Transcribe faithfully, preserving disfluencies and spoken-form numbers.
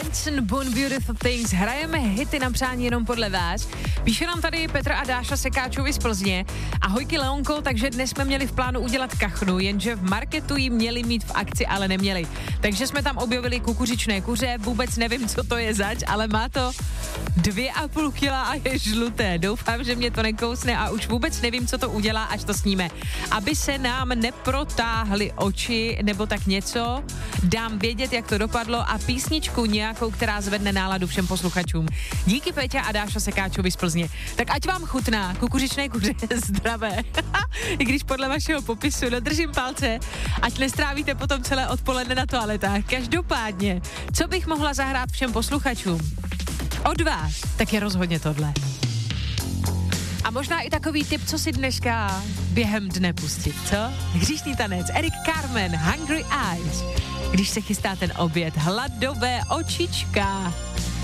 Manson, Born Beautiful Things. Hrajeme hity na přání jenom podle vás. Píše nám tady Petr a Dáša Sekáčovi z Plzně. Ahojky Leonko, takže dnes jsme měli v plánu udělat kachnu, jenže v marketu ji měli mít v akci, ale neměli. Takže jsme tam objevili kukuřičné kuře, vůbec nevím, co to je zač, ale má to dvě a půl kila a je žluté. Doufám, že mě to nekousne a už vůbec nevím, co to udělá, až to sníme. Aby se nám neprotáhly oči nebo tak něco, dám vědět, jak to dopadlo a písničku nějakou, která zvedne náladu všem posluchačům. Díky Péťa a Dáša Sekáčovi z Plzně. Tak ať vám chutná kukuřičné kuře zdravé. I když podle vašeho popisu dodržím palce, ať nestrávíte potom celé odpoledne na toaletách. Každopádně, co bych mohla zahrát všem posluchačům? Od vás, tak je rozhodně tohle. A možná i takový tip, co si dneska během dne pustit, co? Hříšný tanec, Eric Carmen, Hungry Eyes. Když se chystá ten oběd, hladové očička.